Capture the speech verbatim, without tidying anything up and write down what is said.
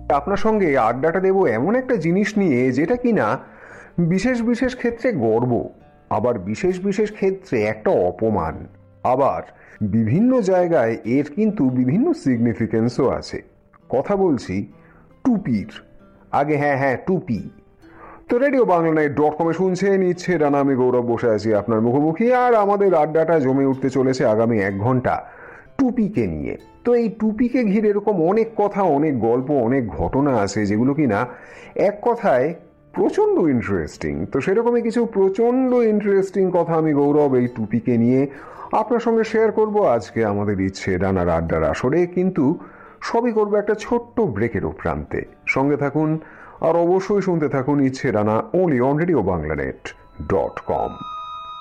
আপনার সঙ্গে আড্ডাটা দেব এমন একটা জিনিস নিয়ে যেটা কিনা বিশেষ বিশেষ ক্ষেত্রে গর্ব, আবার বিশেষ বিশেষ ক্ষেত্রে একটা অপমান, আবার বিভিন্ন জায়গায় এর কিন্তু বিভিন্ন সিগনিফিকেন্সও আছে। কথা বলছি টুপির। আগে হ্যাঁ হ্যাঁ টুপি। তো রেডিও বাংলা নাইট ডট কমে শুনছেন ইচ্ছে ডানা, আমি গৌরব বসে আছি আপনার মুখোমুখি, আর আমাদের আড্ডাটা জমে উঠতে চলেছে আগামী এক ঘন্টা টুপিকে নিয়ে। তো এই টুপিকে ঘিরে এরকম অনেক কথা, অনেক গল্প, অনেক ঘটনা আছে যেগুলো কিনা এক কথায় প্রচণ্ড ইন্টারেস্টিং। তো সেরকমই কিছু প্রচণ্ড ইন্টারেস্টিং কথা আমি গৌরব এই টুপিকে নিয়ে আপনার সঙ্গে শেয়ার করব আজকে আমাদের ইচ্ছে ডানার আড্ডার আসরে। কিন্তু সবই করবো একটা ছোট্ট ব্রেকের প্রান্তে। সঙ্গে থাকুন আর অবশ্যই শুনতে থাকুন ইচ্ছে ডানা, only on radio Bangla net dot com.